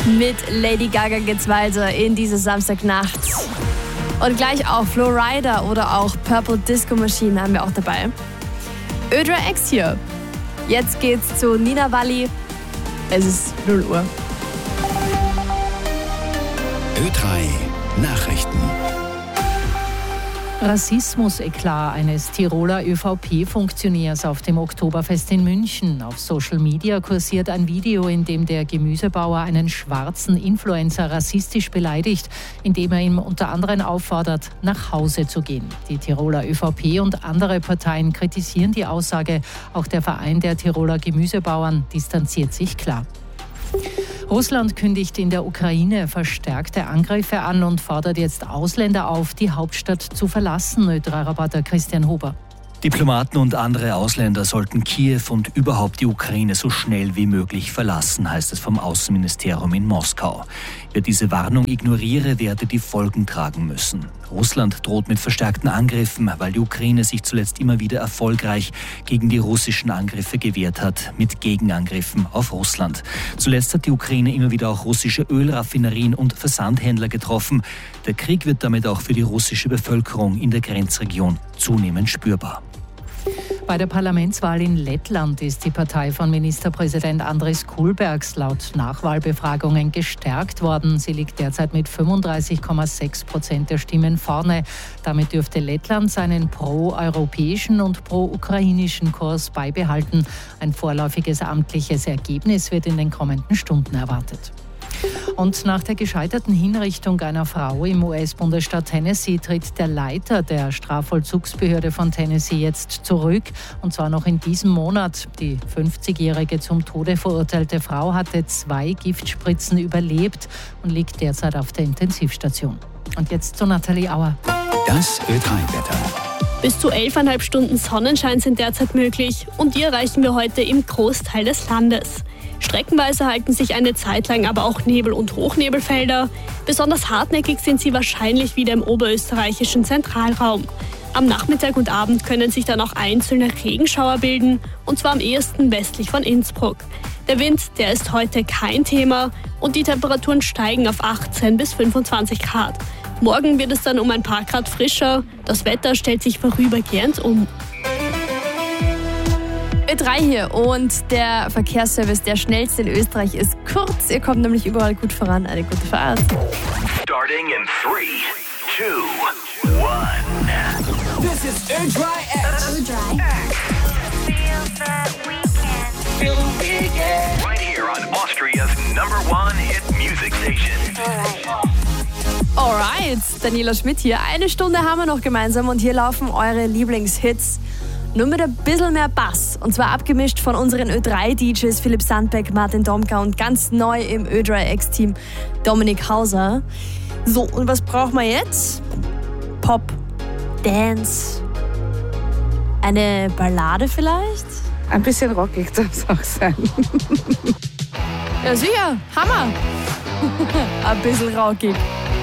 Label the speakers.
Speaker 1: Mit Lady Gaga geht's weiter in diese Samstagnacht. Und gleich auch Flo Rida oder auch Purple Disco Machine haben wir auch dabei. Ö3 X hier. Jetzt geht's zu Nina Walli. Es ist 0 Uhr.
Speaker 2: Ö3 Nachrichten.
Speaker 3: Rassismus-Eklat eines Tiroler ÖVP-Funktionärs auf dem Oktoberfest in München. Auf Social Media kursiert ein Video, in dem der Gemüsebauer einen schwarzen Influencer rassistisch beleidigt, indem er ihm unter anderem auffordert, nach Hause zu gehen. Die Tiroler ÖVP und andere Parteien kritisieren die Aussage. Auch der Verein der Tiroler Gemüsebauern distanziert sich klar. Russland kündigt in der Ukraine verstärkte Angriffe an und fordert jetzt Ausländer auf, die Hauptstadt zu verlassen. Ö3-Reporter Christian Huber.
Speaker 4: Diplomaten und andere Ausländer sollten Kiew und überhaupt die Ukraine so schnell wie möglich verlassen, heißt es vom Außenministerium in Moskau. Wer diese Warnung ignoriere, werde die Folgen tragen müssen. Russland droht mit verstärkten Angriffen, weil die Ukraine sich zuletzt immer wieder erfolgreich gegen die russischen Angriffe gewehrt hat, mit Gegenangriffen auf Russland. Zuletzt hat die Ukraine immer wieder auch russische Ölraffinerien und Versandhändler getroffen. Der Krieg wird damit auch für die russische Bevölkerung in der Grenzregion zunehmend spürbar.
Speaker 3: Bei der Parlamentswahl in Lettland ist die Partei von Ministerpräsident Andris Kulbergs laut Nachwahlbefragungen gestärkt worden. Sie liegt derzeit mit 35,6% der Stimmen vorne. Damit dürfte Lettland seinen pro-europäischen und pro-ukrainischen Kurs beibehalten. Ein vorläufiges amtliches Ergebnis wird in den kommenden Stunden erwartet. Und nach der gescheiterten Hinrichtung einer Frau im US-Bundesstaat Tennessee tritt der Leiter der Strafvollzugsbehörde von Tennessee jetzt zurück. Und zwar noch in diesem Monat. Die 50-jährige zum Tode verurteilte Frau hatte 2 Giftspritzen überlebt und liegt derzeit auf der Intensivstation. Und jetzt zu Nathalie Auer.
Speaker 2: Das Ö3-Wetter.
Speaker 1: Bis zu 11,5 Stunden Sonnenschein sind derzeit möglich und die erreichen wir heute im Großteil des Landes. Streckenweise halten sich eine Zeit lang aber auch Nebel- und Hochnebelfelder. Besonders hartnäckig sind sie wahrscheinlich wieder im oberösterreichischen Zentralraum. Am Nachmittag und Abend können sich dann auch einzelne Regenschauer bilden, und zwar am ehesten westlich von Innsbruck. Der Wind, der ist heute kein Thema und die Temperaturen steigen auf 18 bis 25 Grad. Morgen wird es dann um ein paar Grad frischer. Das Wetter stellt sich vorübergehend um. Ö3 hier und der Verkehrsservice, der schnellste in Österreich, ist kurz. Ihr kommt nämlich überall gut voran. Eine gute Fahrt.
Speaker 5: Starting in 3, 2, 1.
Speaker 6: This is Ö3 X. Feel the weekend.
Speaker 5: Right here on Austria's #1 hit music station.
Speaker 1: Alright, Daniela Schmidt hier. 1 Stunde haben wir noch gemeinsam und hier laufen eure Lieblingshits. Nur mit ein bisschen mehr Bass. Und zwar abgemischt von unseren Ö3-DJs Philipp Sandbeck, Martin Domka und ganz neu im Ö3X-Team Dominik Hauser. So, und was brauchen wir jetzt? Pop, Dance, eine Ballade vielleicht?
Speaker 7: Ein bisschen rockig darf es auch sein.
Speaker 1: Ja sicher, Hammer. Ein bisschen rockig.